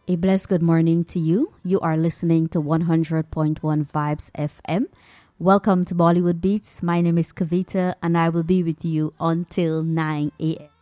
A blessed good morning to you. You are listening to 100.1 Vibes FM. Welcome to Bollywood Beats. My name is Kavita and I will be with you until 9 a.m.